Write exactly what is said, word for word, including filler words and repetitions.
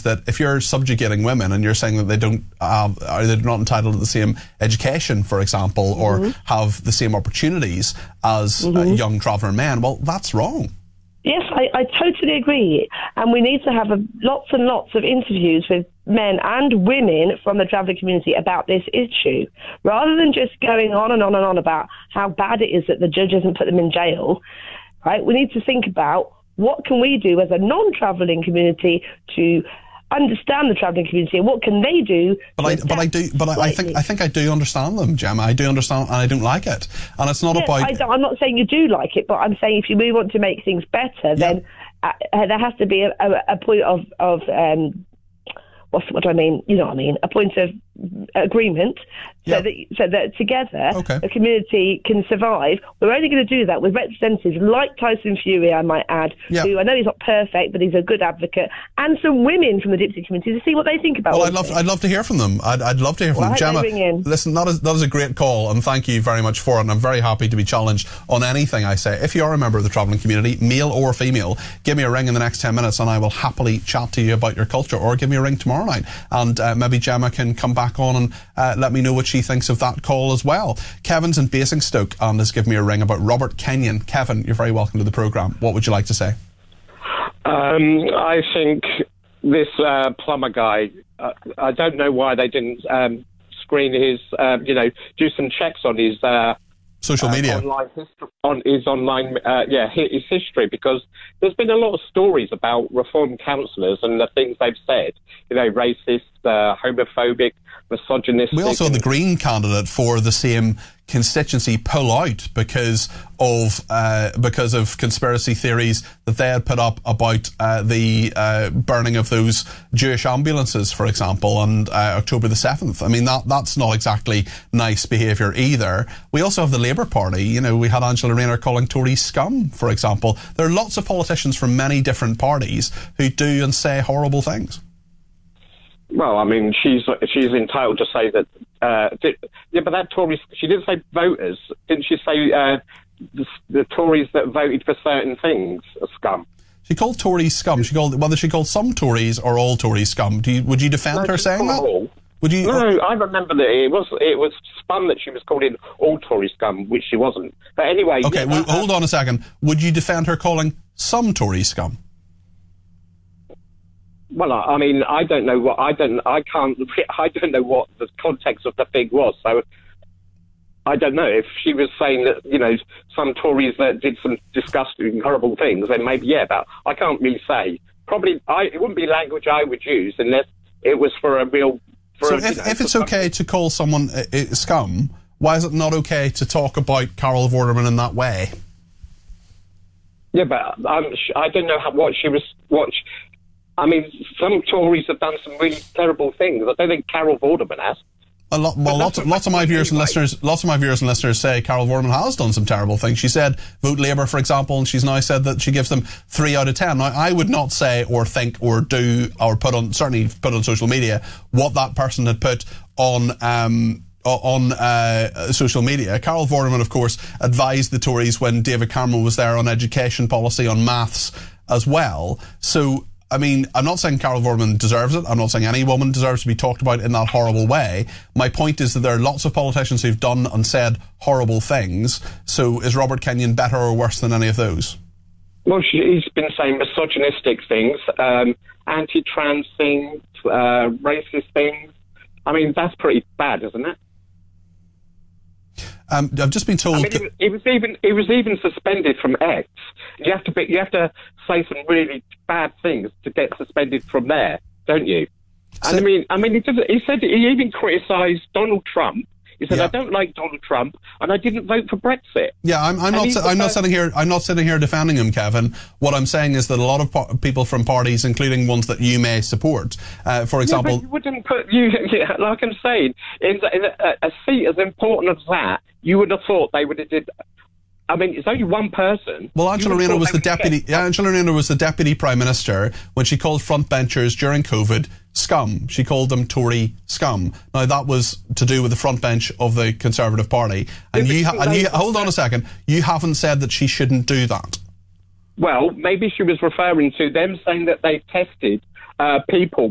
that if you're subjugating women and you're saying that they don't have, are they not entitled to the same education, for example, or mm-hmm. have the same opportunities as mm-hmm. uh, young traveller men, well, that's wrong. Yes, I, I totally agree. And we need to have a, lots and lots of interviews with men and women from the travelling community about this issue, rather than just going on and on and on about how bad it is that the judge hasn't put them in jail. Right? We need to think about what can we do as a non-travelling community to understand the travelling community, and what can they do? But I, but I do, but I, I think, I think I do understand them, Gemma. I do understand, and I don't like it. And it's not yes, about. I, I'm not saying you do like it, but I'm saying if you really want to make things better, yeah. then uh, there has to be a, a, a point of of um, what's what do I mean? You know what I mean? A point of agreement, so yep. that so that together okay. the community can survive. We're only going to do that with representatives like Tyson Fury, I might add, yep. who I know he's not perfect, but he's a good advocate, and some women from the Dipsy community to see what they think about. Well, I'd love, to, I'd love to hear from them. I'd, I'd love to hear from well, them. Gemma, listen, that is that is a great call, and thank you very much for it. And I'm very happy to be challenged on anything I say. If you are a member of the travelling community, male or female, give me a ring in the next ten minutes, and I will happily chat to you about your culture. Or give me a ring tomorrow night, and uh, maybe Gemma can come back on and uh, let me know what she thinks of that call as well. Kevin's in Basingstoke and has given me a ring about Robert Kenyon. Kevin, you're very welcome to the programme. What would you like to say? Um, I think this uh, plumber guy, uh, I don't know why they didn't um, screen his, um, you know, do some checks on his uh, social media, uh, online history, on his online, uh, yeah, his history, because there's been a lot of stories about reform councillors and the things they've said, you know, racist, uh, homophobic, misogynistic. We also had the Green candidate for the same constituency pull out because of uh, because of conspiracy theories that they had put up about uh, the uh, burning of those Jewish ambulances, for example, on uh, October the seventh. I mean, that that's not exactly nice behaviour either. We also have the Labour Party. You know, we had Angela Rayner calling Tories scum, for example. There are lots of politicians from many different parties who do and say horrible things. Well, I mean, she's she's entitled to say that. Uh, did, yeah, but that Tories, she didn't say voters. Didn't she say uh, the, the Tories that voted for certain things are scum? She called Tories scum. She called whether she called some Tories or all Tories scum. Do you, would you defend no, her saying that? All. Would you? No, I remember that it was it was spun that she was calling all Tory scum, which she wasn't. But anyway, okay. Yeah, well, that, hold on a second. Would you defend her calling some Tory scum? Well, I mean, I don't know what I don't. I can't. I don't know what the context of the thing was. So I don't know if she was saying that, you know, some Tories that did some disgusting, horrible things. Then maybe yeah, but I can't really say. Probably, I, it wouldn't be language I would use unless it was for a real. For so a, if, you know, if it's okay to call someone uh, uh, scum, why is it not okay to talk about Carol Vorderman in that way? Yeah, but um, I don't know how, what she was. What. She, I mean, some Tories have done some really terrible things. I don't think Carol Vorderman has. A lot, well, lots of, lots of my viewers and listeners, lots of my viewers and listeners say Carol Vorderman has done some terrible things. She said vote Labour, for example, and she's now said that she gives them three out of ten. Now, I would not say or think or do or put on, certainly put on social media what that person had put on, um, on uh, social media. Carol Vorderman, of course, advised the Tories when David Cameron was there on education policy, on maths as well. So, I mean, I'm not saying Carol Vorderman deserves it. I'm not saying any woman deserves to be talked about in that horrible way. My point is that there are lots of politicians who've done and said horrible things. So is Robert Kenyon better or worse than any of those? Well, he's been saying misogynistic things, um, anti-trans things, uh, racist things. I mean, that's pretty bad, isn't it? Um, I've just been told. I mean, it, it was even it was even suspended from X. You have to be, you have to say some really bad things to get suspended from there, don't you? And so, I mean, I mean, he, did, he said he even criticised Donald Trump. He said, yeah. I don't like Donald Trump, and I didn't vote for Brexit. Yeah, I'm, I'm not. I'm not sitting here. I'm not sitting here defending him, Kevin. What I'm saying is that a lot of po- people from parties, including ones that you may support, uh, for example, yeah, but you wouldn't put you. Yeah, like I'm saying, in, in a, a seat as important as that, you would have thought they would have did. I mean, it's only one person. Well, Angela Rayner was the deputy. Yeah, Angela Rayner was the deputy prime minister when she called frontbenchers during COVID scum. She called them Tory scum. Now that was to do with the front bench of the Conservative Party. And you, ha- and you hold on a second. You haven't said that she shouldn't do that. Well, maybe she was referring to them saying that they tested uh, people